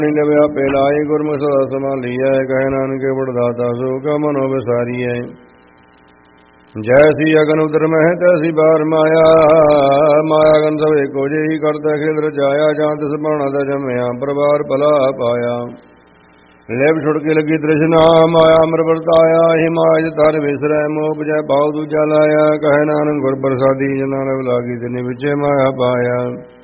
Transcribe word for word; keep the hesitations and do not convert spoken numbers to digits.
ਲਵਿਆ ਪੇਲਾਈ ਗੁਰਮੁਖ ਸਦਾ ਸੰਭਾਲੀਐ। ਕਹਿ ਨਾਨਕ ਵਡਦਾਤਾ ਸੋ ਕਾ ਮਨੋ ਵਿਸਾਰੀਐ। ਜੈਸੀ ਅਗਨ ਉਦਰ ਮਹਿ ਤੈਸੀ ਬਾਰ ਮਾਇਆ। ਮਾਇਆ ਗਨ ਸਭ ਏਕੋ ਜਿਹੀ ਕਰਤਾ ਖੇਲ ਰਚਾਇਆ। ਜਾਂ ਤਿਸ ਬਾਣਾ ਦਾ ਜੰਮਿਆ ਪਰਵਾਰ ਭਲਾ ਪਾਇਆ। ਲਿਵ ਛੁੜ ਕੇ ਲੱਗੀ ਤ੍ਰਿਸ਼ਨਾ ਮਾਇਆ ਅਮਰ ਵਰਤਾਇਆ। ਹੀ ਮਾਇਆ ਤਰ ਵਿਸਰੈ ਮੋਹ ਬਜੈ ਭਾਉ ਦੂਜਾ ਲਾਇਆ। ਕਹਿ ਨਾਨਕ ਗੁਰ ਪ੍ਰਸਾਦੀ ਜਨਾਂ ਲਵ ਲਾਗੀ ਤਿਨੇ ਵਿਚੇ ਮਾਇਆ ਪਾਇਆ।